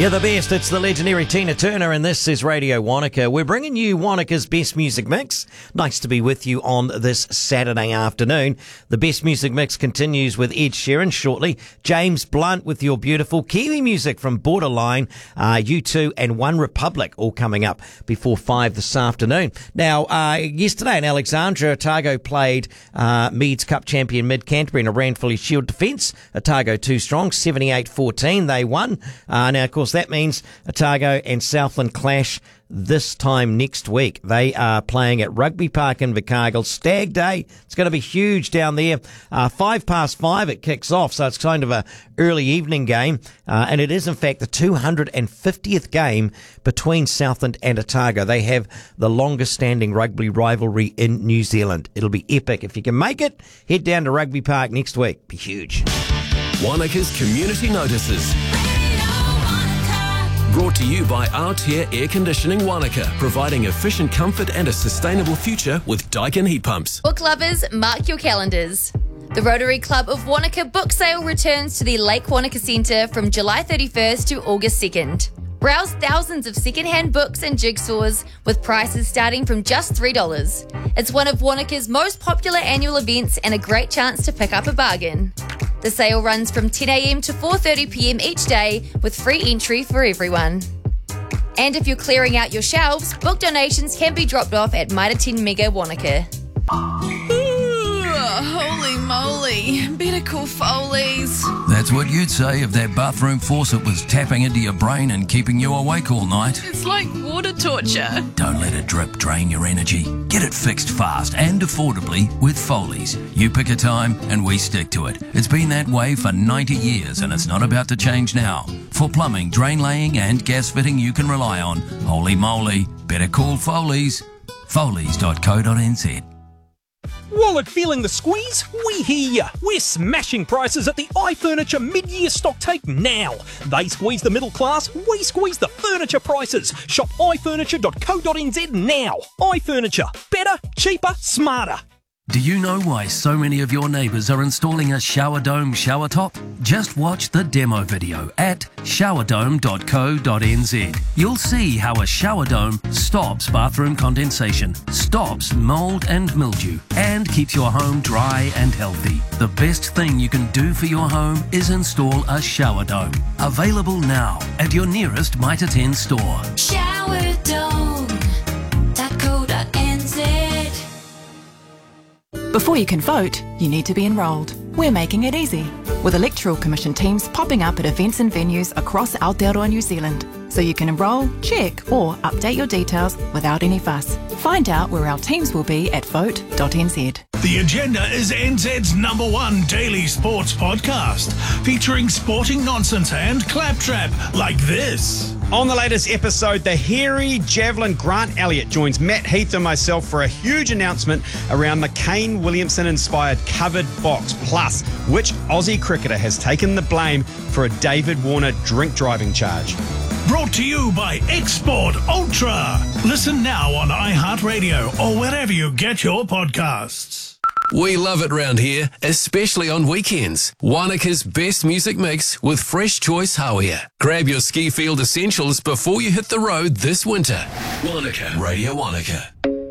Yeah, the best. It's the legendary Tina Turner, and this is Radio Wanaka. We're bringing you Wanaka's best music mix. Nice to be with you on this Saturday afternoon. The best music mix continues with Ed Sheeran shortly. James Blunt with your beautiful Kiwi music from Borderline, U2 and One Republic all coming up before 5 this afternoon. Now, yesterday in Alexandria, Otago played Meads Cup champion Mid Canterbury in a Ranfurly Shield defence. Otago too strong, 78-14. They won. Now, of course, that means Otago and Southland clash this time next week. They are playing at Rugby Park in Invercargill. Stag Day. It's going to be huge down there. 5:05 it kicks off, so it's kind of a early evening game. And it is, in fact, the 250th game between Southland and Otago. They have the longest standing rugby rivalry in New Zealand. It'll be epic. If you can make it, head down to Rugby Park next week. Be huge. Wanaka's Community Notices. Brought to you by Artier Air Conditioning Wanaka, providing efficient comfort and a sustainable future with Daikin heat pumps. Book lovers, mark your calendars. The Rotary Club of Wanaka book sale returns to the Lake Wanaka Centre from July 31st to August 2nd. Browse thousands of second-hand books and jigsaws with prices starting from just $3. It's one of Wanaka's most popular annual events and a great chance to pick up a bargain. The sale runs from 10 a.m. to 4:30 p.m. each day with free entry for everyone. And if you're clearing out your shelves, book donations can be dropped off at Mitre 10 Mega Wanaka. Holy moly, better call Foley's. That's what you'd say if that bathroom faucet was tapping into your brain and keeping you awake all night. It's like water torture. Don't let a drip drain your energy. Get it fixed fast and affordably with Foley's. You pick a time and we stick to it. It's been that way for 90 years and it's not about to change now. For plumbing, drain laying and gas fitting you can rely on. Holy moly, better call Foley's. Foley's.co.nz. Wallet feeling the squeeze? We hear ya. We're smashing prices at the iFurniture mid-year stock take now. They squeeze the middle class, we squeeze the furniture prices. Shop ifurniture.co.nz now. iFurniture. Better, cheaper, smarter. Do you know why so many of your neighbours are installing a shower dome shower top? Just watch the demo video at showerdome.co.nz. You'll see how a shower dome stops bathroom condensation, stops mould and mildew, and keeps your home dry and healthy. The best thing you can do for your home is install a shower dome. Available now at your nearest Mitre 10 store. Showerdome.co.nz. Before you can vote, you need to be enrolled. We're making it easy, with electoral commission teams popping up at events and venues across Aotearoa, New Zealand, so you can enrol, check or update your details without any fuss. Find out where our teams will be at vote.nz. The Agenda is NZ's #1 daily sports podcast, featuring sporting nonsense and claptrap like this. On the latest episode, the hairy javelin Grant Elliott joins Matt Heath and myself for a huge announcement around the Kane Williamson-inspired covered box. Plus, which Aussie cricketer has taken the blame for a David Warner drink driving charge? Brought to you by Export Ultra. Listen now on iHeartRadio or wherever you get your podcasts. We love it round here, especially on weekends. Wanaka's best music mix with Fresh Choice Hawea. Grab your ski field essentials before you hit the road this winter. Wanaka, Radio Wanaka.